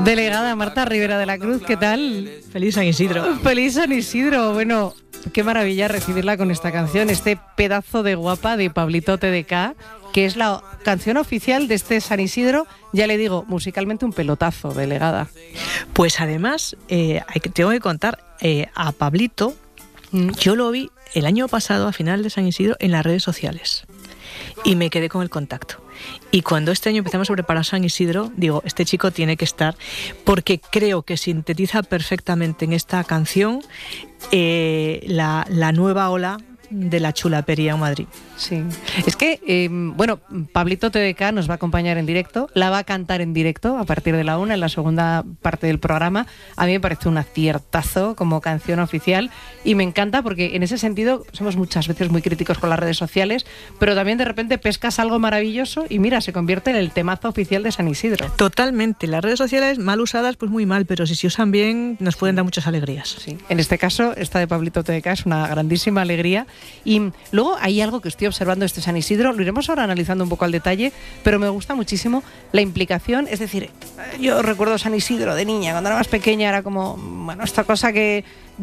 Delegada Marta Rivera de la Cruz, ¿qué tal? Feliz San Isidro. Feliz San Isidro. Bueno, qué maravilla recibirla con esta canción, este pedazo de guapa de Pablito TDK, que es la canción oficial de este San Isidro. Ya le digo, musicalmente un pelotazo, delegada. Pues además, tengo que contar, a Pablito, yo lo vi el año pasado, a final de San Isidro, en las redes sociales. Y me quedé con el contacto. Y cuando este año empezamos a preparar San Isidro, digo, este chico tiene que estar, porque creo que sintetiza perfectamente en esta canción la nueva ola de la chulapería en Madrid. Sí, es que, bueno, Pablito TDK nos va a acompañar en directo, la va a cantar en directo a partir de la 1, en la segunda parte del programa. A mí me parece un aciertazo como canción oficial y me encanta porque en ese sentido somos muchas veces muy críticos con las redes sociales, pero también de repente pescas algo maravilloso y mira, se convierte en el temazo oficial de San Isidro. Totalmente, las redes sociales mal usadas pues muy mal, pero si se usan bien nos pueden dar muchas alegrías. Sí, en este caso esta de Pablito TDK es una grandísima alegría. Y luego hay algo que estoy observando este San Isidro, lo iremos ahora analizando un poco al detalle, pero me gusta muchísimo la implicación. Es decir, yo recuerdo San Isidro de niña, cuando era más pequeña era como, bueno, esta cosa que